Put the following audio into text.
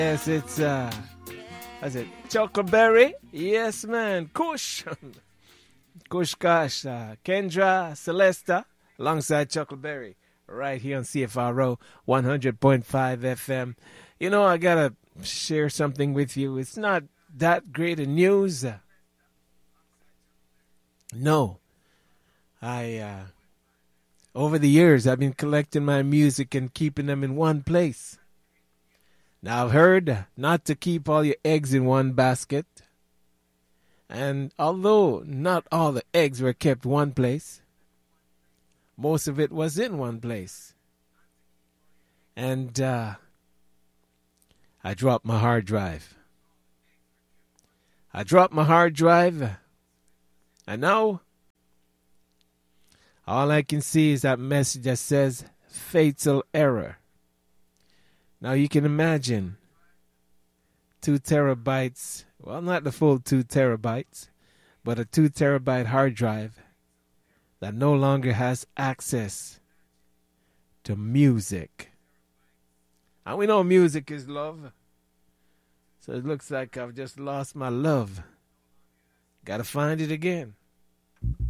Yes, it's is it Chuckleberry? Yes, man. Kush. Kush Kush. Kendra Celesta alongside Chuckleberry right here on CFRO 100.5 FM. You know, I got to share something with you. It's not that great a news. No. Over the years, I've been collecting my music and keeping them in one place. Now, I've heard not to keep all your eggs in one basket. And although not all the eggs were kept one place, most of it was in one place. And I dropped my hard drive. And now, all I can see is that message that says fatal error. Now you can imagine 2 terabytes, well, not the full 2 terabytes, but a 2 terabyte hard drive that no longer has access to music. And we know music is love. So it looks like I've just lost my love. Gotta find it again.